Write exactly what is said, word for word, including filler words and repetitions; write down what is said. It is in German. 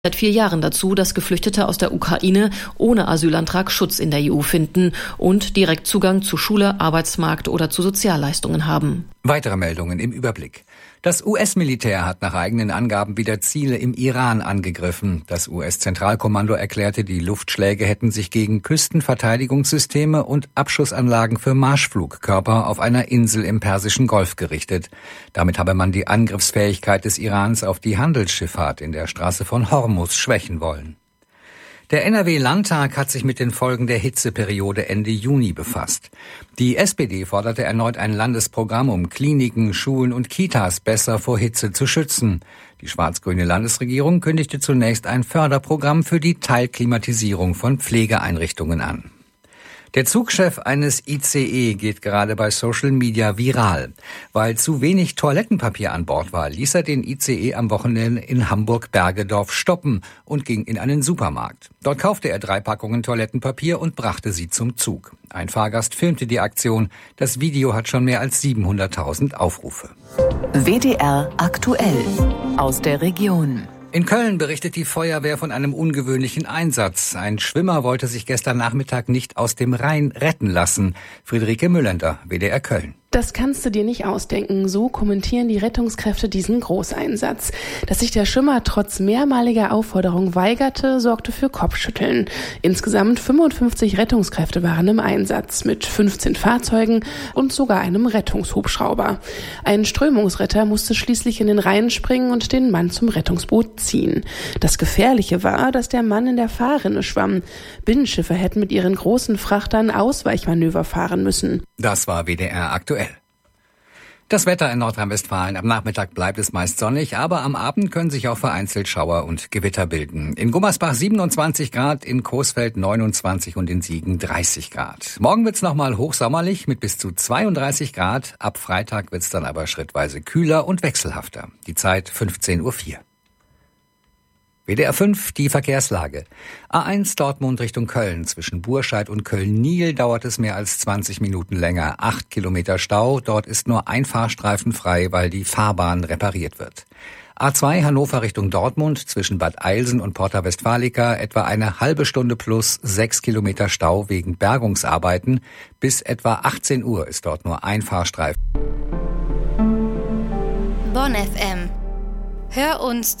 seit vier Jahren dazu, dass Geflüchtete aus der Ukraine ohne Asylantrag Schutz in der E U finden und direkt Zugang zu Schule, Arbeitsmarkt oder zu Sozialleistungen haben. Weitere Meldungen im Überblick. Das U S-Militär hat nach eigenen Angaben wieder Ziele im Iran angegriffen. Das U S-Zentralkommando erklärte, die Luftschläge hätten sich gegen Küstenverteidigungssysteme und Abschussanlagen für Marschflugkörper auf einer Insel im Persischen Golf gerichtet. Damit habe man die Angriffsfähigkeit des Irans auf die Handelsschifffahrt in der Straße von Hormuz schwächen wollen. Der N R W-Landtag hat sich mit den Folgen der Hitzeperiode Ende Juni befasst. Die S P D forderte erneut ein Landesprogramm, um Kliniken, Schulen und Kitas besser vor Hitze zu schützen. Die schwarz-grüne Landesregierung kündigte zunächst ein Förderprogramm für die Teilklimatisierung von Pflegeeinrichtungen an. Der Zugchef eines I C E geht gerade bei Social Media viral. Weil zu wenig Toilettenpapier an Bord war, ließ er den I C E am Wochenende in Hamburg-Bergedorf stoppen und ging in einen Supermarkt. Dort kaufte er drei Packungen Toilettenpapier und brachte sie zum Zug. Ein Fahrgast filmte die Aktion. Das Video hat schon mehr als siebenhunderttausend Aufrufe. W D R aktuell aus der Region. In Köln berichtet die Feuerwehr von einem ungewöhnlichen Einsatz. Ein Schwimmer wollte sich gestern Nachmittag nicht aus dem Rhein retten lassen. Friederike Müllender, W D R Köln. Das kannst du dir nicht ausdenken, so kommentieren die Rettungskräfte diesen Großeinsatz. Dass sich der Schwimmer trotz mehrmaliger Aufforderung weigerte, sorgte für Kopfschütteln. Insgesamt fünfundfünfzig Rettungskräfte waren im Einsatz, mit fünfzehn Fahrzeugen und sogar einem Rettungshubschrauber. Ein Strömungsretter musste schließlich in den Rhein springen und den Mann zum Rettungsboot ziehen. Das Gefährliche war, dass der Mann in der Fahrrinne schwamm. Binnenschiffe hätten mit ihren großen Frachtern Ausweichmanöver fahren müssen. Das war W D R aktuell. Das Wetter in Nordrhein-Westfalen. Am Nachmittag bleibt es meist sonnig, aber am Abend können sich auch vereinzelt Schauer und Gewitter bilden. In Gummersbach siebenundzwanzig Grad, in Coesfeld neunundzwanzig und in Siegen dreißig Grad. Morgen wird's nochmal hochsommerlich mit bis zu zweiunddreißig Grad. Ab Freitag wird's dann aber schrittweise kühler und wechselhafter. Die Zeit fünfzehn Uhr vier. W D R fünf, die Verkehrslage. A eins Dortmund Richtung Köln. Zwischen Burscheid und Köln-Niel dauert es mehr als zwanzig Minuten länger. Acht Kilometer Stau. Dort ist nur ein Fahrstreifen frei, weil die Fahrbahn repariert wird. A zwei Hannover Richtung Dortmund. Zwischen Bad Eilsen und Porta Westfalica etwa eine halbe Stunde plus sechs Kilometer Stau wegen Bergungsarbeiten. Bis etwa achtzehn Uhr ist dort nur ein Fahrstreifen. Bonn F M. Hör uns